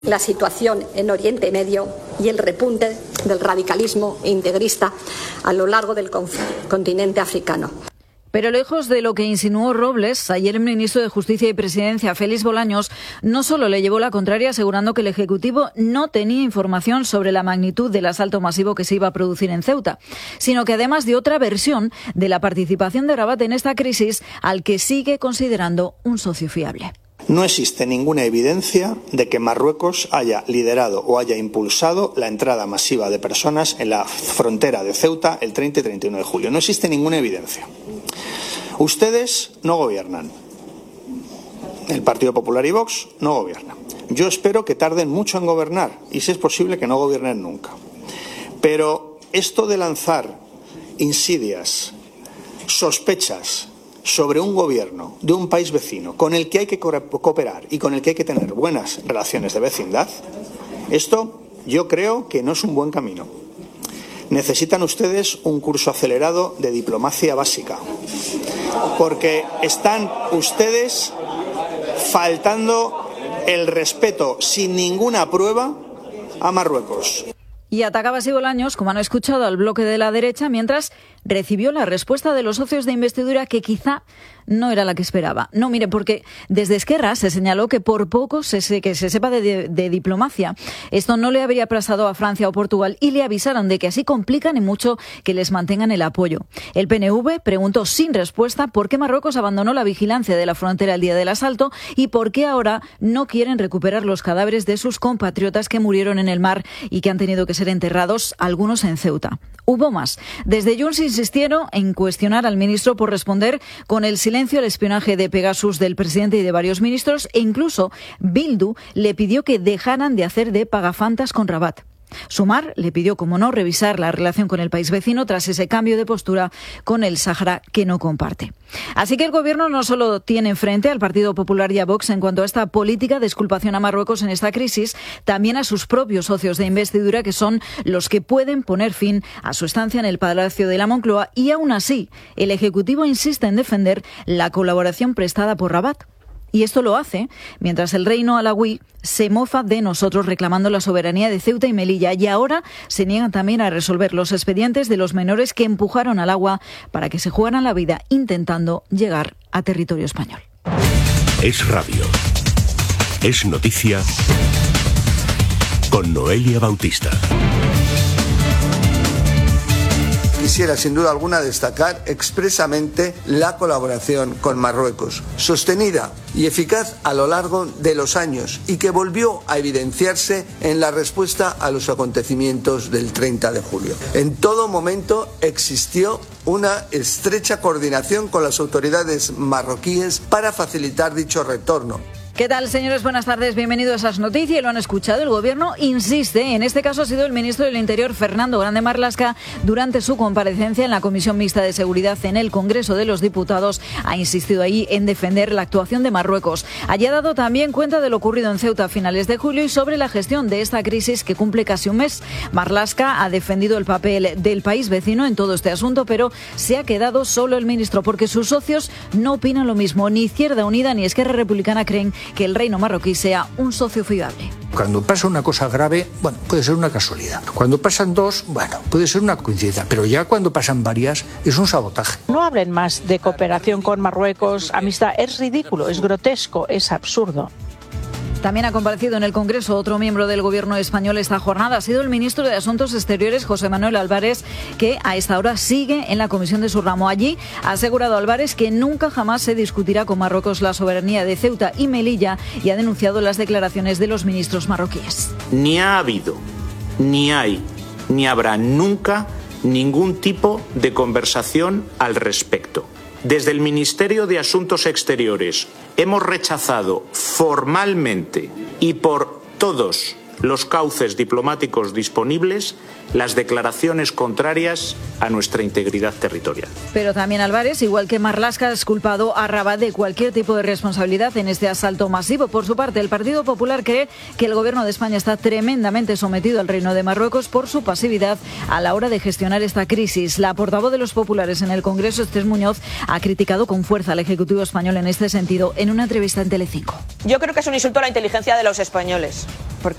la situación en Oriente Medio y el repunte del radicalismo integrista a lo largo del continente africano. Pero lejos de lo que insinuó Robles, ayer el ministro de Justicia y Presidencia, Félix Bolaños, no solo le llevó la contraria asegurando que el Ejecutivo no tenía información sobre la magnitud del asalto masivo que se iba a producir en Ceuta, sino que además dio otra versión de la participación de Rabat en esta crisis, al que sigue considerando un socio fiable. No existe ninguna evidencia de que Marruecos haya liderado o haya impulsado la entrada masiva de personas en la frontera de Ceuta el 30 y 31 de julio. No existe ninguna evidencia. Ustedes no gobiernan. El Partido Popular y Vox no gobiernan. Yo espero que tarden mucho en gobernar y, si es posible, que no gobiernen nunca. Pero esto de lanzar insidias, sospechas sobre un gobierno de un país vecino con el que hay que cooperar y con el que hay que tener buenas relaciones de vecindad, esto yo creo que no es un buen camino. Necesitan ustedes un curso acelerado de diplomacia básica, porque están ustedes faltando el respeto sin ninguna prueba a Marruecos. Y atacaba así Bolaños, como han escuchado, al bloque de la derecha, mientras recibió la respuesta de los socios de investidura que quizá no era la que esperaba. No, mire, porque desde Esquerra se señaló que por poco que se sepa de diplomacia. Esto no le habría pasado a Francia o Portugal y le avisaron de que así complican y mucho que les mantengan el apoyo. El PNV preguntó sin respuesta por qué Marruecos abandonó la vigilancia de la frontera el día del asalto y por qué ahora no quieren recuperar los cadáveres de sus compatriotas que murieron en el mar y que han tenido que ser enterrados, algunos en Ceuta. Hubo más. Desde Junts insistieron en cuestionar al ministro por responder con el silencio al espionaje de Pegasus del presidente y de varios ministros, e incluso Bildu le pidió que dejaran de hacer de pagafantas con Rabat. Sumar le pidió, como no, revisar la relación con el país vecino tras ese cambio de postura con el Sáhara que no comparte. Así que el Gobierno no solo tiene enfrente al Partido Popular y a Vox en cuanto a esta política de exculpación a Marruecos en esta crisis, también a sus propios socios de investidura, que son los que pueden poner fin a su estancia en el Palacio de la Moncloa, y aún así el Ejecutivo insiste en defender la colaboración prestada por Rabat. Y esto lo hace mientras el reino alauí se mofa de nosotros reclamando la soberanía de Ceuta y Melilla, y ahora se niegan también a resolver los expedientes de los menores que empujaron al agua para que se jugaran la vida intentando llegar a territorio español. Es radio. Es noticia con Noelia Bautista. Quisiera sin duda alguna destacar expresamente la colaboración con Marruecos, sostenida y eficaz a lo largo de los años y que volvió a evidenciarse en la respuesta a los acontecimientos del 30 de julio. En todo momento existió una estrecha coordinación con las autoridades marroquíes para facilitar dicho retorno. ¿Qué tal, señores? Buenas tardes, bienvenidos a Esas Noticias. Y lo han escuchado, el Gobierno insiste, en este caso ha sido el ministro del Interior, Fernando Grande Marlaska, durante su comparecencia en la Comisión Mixta de Seguridad en el Congreso de los Diputados, ha insistido ahí en defender la actuación de Marruecos. Allí ha dado también cuenta de lo ocurrido en Ceuta a finales de julio y sobre la gestión de esta crisis que cumple casi un mes. Marlaska ha defendido el papel del país vecino en todo este asunto, pero se ha quedado solo el ministro porque sus socios no opinan lo mismo. Ni Izquierda Unida ni Esquerra Republicana creen que el reino marroquí sea un socio fiable. Cuando pasa una cosa grave, bueno, puede ser una casualidad. Cuando pasan dos, bueno, puede ser una coincidencia. Pero ya cuando pasan varias, es un sabotaje. No hablen más de cooperación con Marruecos, amistad. Es ridículo, es grotesco, es absurdo. También ha comparecido en el Congreso otro miembro del Gobierno español esta jornada. Ha sido el ministro de Asuntos Exteriores, José Manuel Álvarez, que a esta hora sigue en la comisión de su ramo. Allí ha asegurado Álvarez que nunca jamás se discutirá con Marruecos la soberanía de Ceuta y Melilla y ha denunciado las declaraciones de los ministros marroquíes. Ni ha habido, ni hay, ni habrá nunca ningún tipo de conversación al respecto. Desde el Ministerio de Asuntos Exteriores hemos rechazado formalmente y por todos los cauces diplomáticos disponibles, las declaraciones contrarias a nuestra integridad territorial. Pero también Álvarez, igual que Marlaska, ha culpado a Rabat de cualquier tipo de responsabilidad en este asalto masivo. Por su parte, el Partido Popular cree que el Gobierno de España está tremendamente sometido al Reino de Marruecos por su pasividad a la hora de gestionar esta crisis. La portavoz de los populares en el Congreso, Esther Muñoz, ha criticado con fuerza al Ejecutivo español en este sentido en una entrevista en Telecinco. Yo creo que es un insulto a la inteligencia de los españoles.